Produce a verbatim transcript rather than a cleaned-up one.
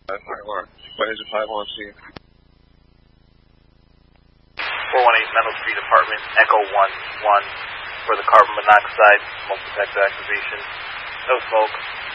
What is it, five one C? four one eight Meadow Street Apartment, Echo one one, for the carbon monoxide smoke detector activation. No smoke.